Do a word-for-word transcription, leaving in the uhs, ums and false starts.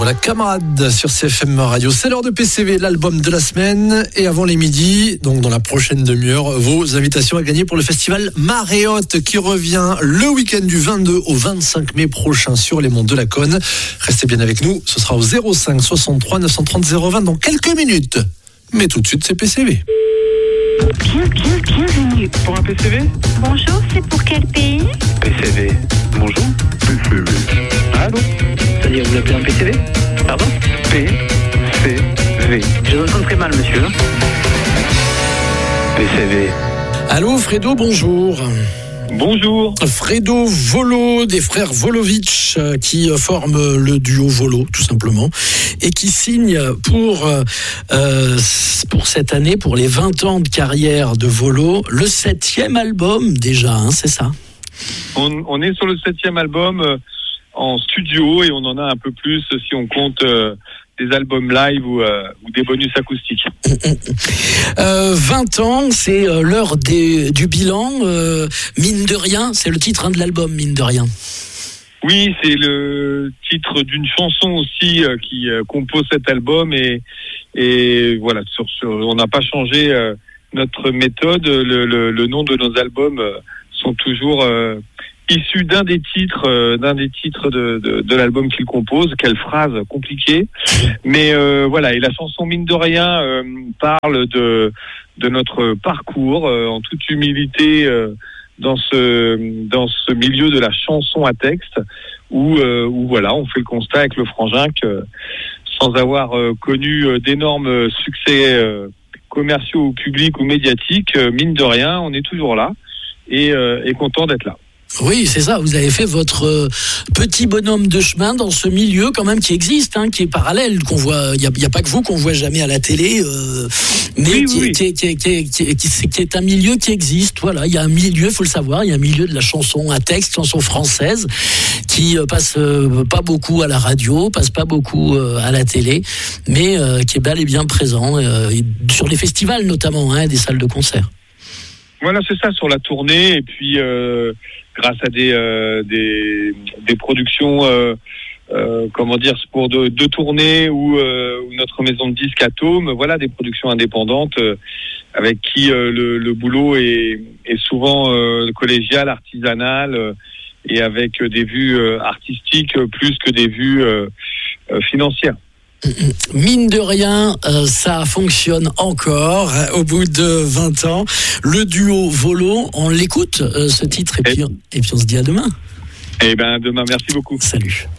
Voilà, camarade sur C F M Radio. C'est l'heure de P C V, l'album de la semaine. Et avant les midis, donc dans la prochaine demi-heure, vos invitations à gagner pour le festival Marée Haute qui revient le week-end du vingt-deux au vingt-cinq mai prochain sur les monts de la Cône. Restez bien avec nous, ce sera au zéro cinq soixante-trois neuf cent trente zéro vingt dans quelques minutes. Mais tout de suite, c'est P C V. Bien, bien, bienvenue. Pour un P C V? Bonjour, c'est pour quel pays? P C V. Bonjour. P C V. Allô? C'est-à-dire, vous appelez un P C V? Pardon? P C V. Je vous entends très mal, monsieur. P C V. Allô, Fredo, bonjour. Bonjour. Fredo Volo, des frères Volovitch, euh, qui euh, forment le duo Volo, tout simplement, et qui signent pour, euh, pour cette année, pour les vingt ans de carrière de Volo, le septième album déjà, hein, c'est ça? On, on est sur le septième album euh, en studio et on en a un peu plus si on compte euh, des albums live ou, euh, ou des bonus acoustiques. Euh, vingt ans, c'est euh, l'heure des, du bilan. Euh, mine de rien, c'est le titre hein, de l'album, mine de rien. Oui, c'est le titre d'une chanson aussi euh, qui euh, compose cet album et, et voilà, sur, sur, on n'a pas changé euh, notre méthode. Le, le, le nom de nos albums euh, sont toujours euh, issus d'un des titres, euh, d'un des titres de, de, de l'album qu'il compose. Quelle phrase compliquée, mais euh, voilà. Et la chanson mine de rien euh, parle de de notre parcours euh, en toute humilité. Euh, dans ce dans ce milieu de la chanson à texte où euh, où voilà, on fait le constat avec le frangin que sans avoir euh, connu euh, d'énormes succès euh, commerciaux ou publics ou médiatiques, euh, mine de rien, on est toujours là et, euh, et content d'être là. Oui, c'est ça. Vous avez fait votre euh, petit bonhomme de chemin dans ce milieu quand même qui existe, hein, qui est parallèle, qu'on voit. Il y a, y a pas que vous qu'on voit jamais à la télé, euh, mais oui, qui, oui. Qui, qui, qui, qui, qui, qui est un milieu qui existe. Voilà, il y a un milieu, faut le savoir, il y a un milieu de la chanson à texte, chanson française, qui euh, passe euh, pas beaucoup à la radio, passe pas beaucoup euh, à la télé, mais euh, qui est bel et bien présent euh, sur les festivals notamment, hein, des salles de concert. Voilà, c'est ça, sur la tournée et puis. Euh... grâce à des euh, des, des productions, euh, euh, comment dire, pour de, de tournées ou, euh, ou notre maison de disques Atome, voilà, des productions indépendantes euh, avec qui euh, le, le boulot est, est souvent euh, collégial, artisanal euh, et avec des vues euh, artistiques plus que des vues euh, euh, financières. Mine de rien, euh, ça fonctionne encore hein, au bout de vingt ans. Le duo Volo, on l'écoute, euh, ce titre, et puis, et puis on se dit à demain. Eh bien, demain, merci beaucoup. Salut.